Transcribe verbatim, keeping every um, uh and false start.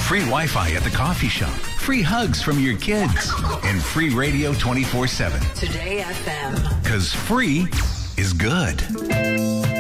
free Wi-Fi at the coffee shop, free hugs from your kids, and free radio twenty-four seven. Today F M. Because free is good.